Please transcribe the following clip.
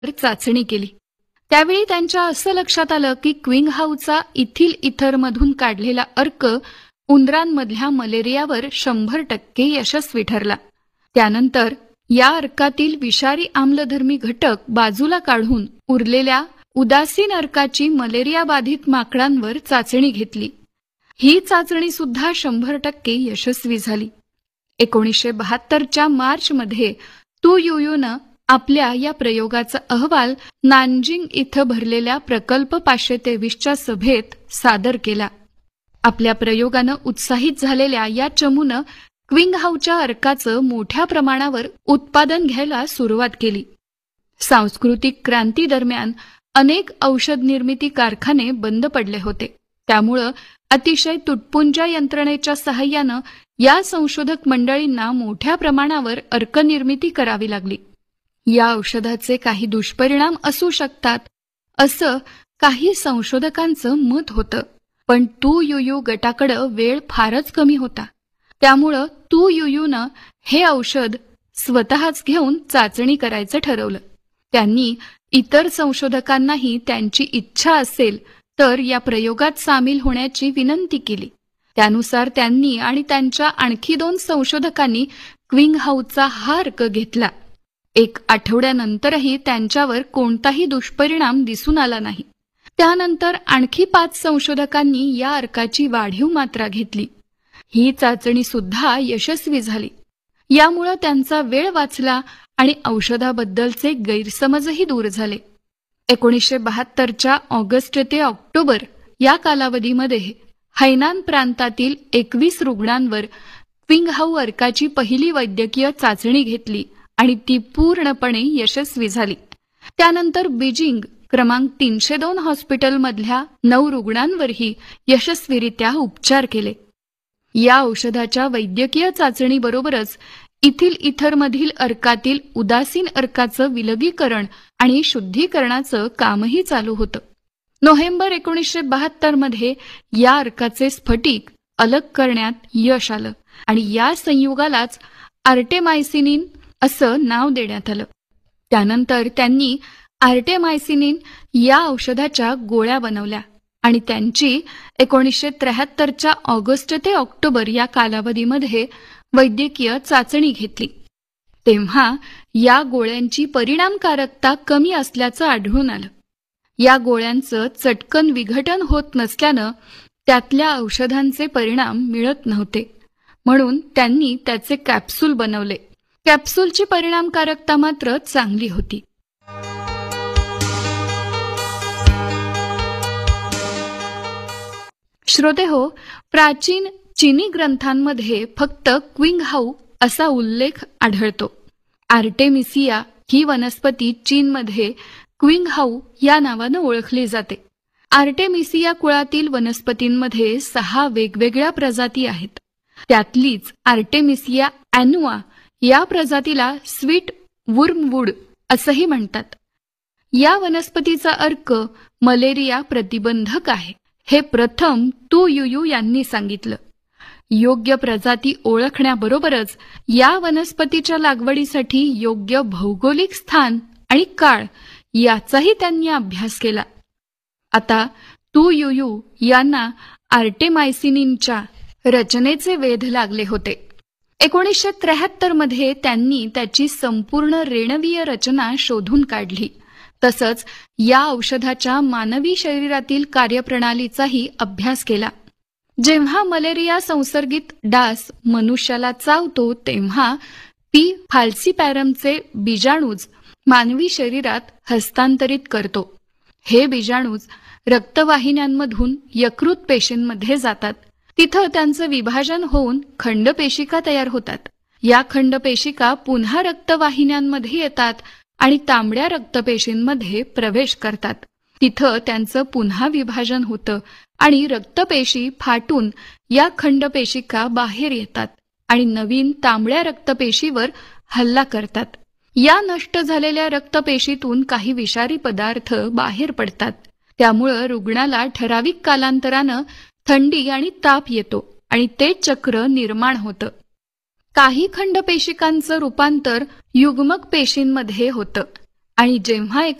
चाचणी केली. त्यावेळी त्यांच्या असं लक्षात आलं की क्विंगहाऊचा इथिल इथरमधून काढलेला अर्क उंदरांमधल्या मलेरियावर 100% यशस्वी ठरला. त्यानंतर या अर्कातील विषारी आम्लधर्मी घटक बाजूला काढून उरलेल्या उदासीन अर्काची मलेरिया बाधित माकडांवर चाचणी घेतली. ही चाचणी सुद्धा 100% यशस्वी झाली. 1972च्या मार्चमध्ये तू युयूनं आपल्या या प्रयोगाचा अहवाल नानजिंग इथं भरलेल्या प्रकल्प 523च्या सभेत सादर केला. आपल्या प्रयोगानं उत्साहित झालेल्या या चमूनं क्विंगहाऊच्या अर्काचं मोठ्या प्रमाणावर उत्पादन घ्यायला सुरुवात केली. सांस्कृतिक क्रांती दरम्यान अनेक औषध निर्मिती कारखाने बंद पडले होते. त्यामुळं अतिशय तुटपुंज्या यंत्रणेच्या सहाय्यानं या संशोधक मंडळींना मोठ्या प्रमाणावर अर्कनिर्मिती करावी लागली. या औषधाचे काही दुष्परिणाम असू शकतात असं काही संशोधकांचं मत होतं. पण तू युयू गटाकडं वेळ फारच कमी होता. त्यामुळं तू युयूनं हे औषध स्वतःच घेऊन चाचणी करायचं ठरवलं. त्यांनी इतर संशोधकांनाही त्यांची इच्छा असेल तर या प्रयोगात सामील होण्याची विनंती केली. त्यानुसार त्यांनी आणि त्यांच्या आणखी 2 संशोधकांनी क्विंगहाऊचा हा अर्क घेतला. 1 आठवड्यानंतरही त्यांच्यावर कोणताही दुष्परिणाम दिसून आला नाही. त्यानंतर आणखी 5 संशोधकांनी या अर्काची वाढीव मात्रा घेतली. ही चाचणी सुद्धा यशस्वी झाली. यामुळे त्यांचा वेळ वाचला आणि औषधाबद्दलचे गैरसमजही दूर झाले. 1972च्या ऑगस्ट ते ऑक्टोबर या कालावधीमध्ये हैनान प्रांतातील 21 रुग्णांवर क्विंगहाऊ अर्काची पहिली वैद्यकीय चाचणी घेतली आणि ती पूर्णपणे यशस्वी झाली. त्यानंतर बीजिंग क्रमांक 302 हॉस्पिटलमधल्या 9 रुग्णांवरही यशस्वीरित्या उपचार केले. या औषधाच्या वैद्यकीय चाचणीबरोबरच इथिल इथरमधील अर्कातील उदासीन अर्काचं विलगीकरण आणि शुद्धीकरणाचं कामही चालू होतं. नोव्हेंबर 1972मध्ये या अर्काचे स्फटिक अलग करण्यात यश आलं आणि या संयुगालाच आर्टेमायसिनिन असं नाव देण्यात आलं. त्यानंतर त्यांनी आर्टेमायसिनिन या औषधाच्या गोळ्या बनवल्या आणि त्यांची 1973च्या ऑगस्ट ते ऑक्टोबर या कालावधीमध्ये वैद्यकीय चाचणी घेतली. तेव्हा या गोळ्यांची परिणामकारकता कमी असल्याचं आढळून आलं. या गोळ्यांचं चटकन विघटन होत नसल्यानं त्यातल्या औषधांचे परिणाम मिळत नव्हते. म्हणून त्यांनी त्याचे कॅप्सूल बनवले. कॅप्सूलची परिणामकारकता मात्र चांगली होती. श्रोतेहो, प्राचीन चीनी ग्रंथांमध्ये फक्त क्विंगहाऊ असा उल्लेख आढळतो. आर्टेमिसिया ही वनस्पती चीनमध्ये क्विंगहाऊ या नावानं ओळखली जाते. आर्टेमिसिया कुळातील वनस्पतींमध्ये 6 वेगवेगळ्या प्रजाती आहेत. त्यातलीच आर्टेमिसिया ॲन्युआ या प्रजातीला स्वीट वुर्मवूड असंही म्हणतात. या वनस्पतीचा अर्क मलेरिया प्रतिबंधक आहे. हे प्रथम तू युयू यांनी सांगितलं. योग्य प्रजाती ओळखण्याबरोबरच या वनस्पतीच्या लागवडीसाठी योग्य भौगोलिक स्थान आणि काळ याचाही त्यांनी अभ्यास केला. आता तू युयू यांना आर्टेमायसिनिनच्या रचनेचे वेध लागले होते. 1973मध्ये त्यांनी त्याची संपूर्ण रेणवीय रचना शोधून काढली. तसंच या औषधाच्या मानवी शरीरातील कार्यप्रणालीचाही अभ्यास केला. जेव्हा मलेरिया संसर्गित डास मनुष्याला चावतो तेव्हा पी फाल्सिपॅरमचे बीजाणूज मानवी शरीरात हस्तांतरित करतो. हे बीजाणूज रक्तवाहिन्यांमधून यकृत पेशींमध्ये जातात. तिथं त्यांचं विभाजन होऊन खंडपेशिका तयार होतात. या खंडपेशिका पुन्हा रक्तवाहिन्यांमध्ये येतात आणि तांबड्या रक्तपेशींमध्ये प्रवेश करतात. तिथं त्यांचं पुन्हा विभाजन होतं आणि रक्तपेशी फाटून या खंडपेशिका बाहेर येतात आणि नवीन तांबड्या रक्तपेशीवर हल्ला करतात. या नष्ट झालेल्या रक्तपेशीतून काही विषारी पदार्थ बाहेर पडतात. त्यामुळं रुग्णाला ठराविक कालांतरानं थंडी आणि ताप येतो आणि ते चक्र निर्माण होतं. काही खंडपेशिकांचं रूपांतर युग्मक पेशींमध्ये होतं आणि जेव्हा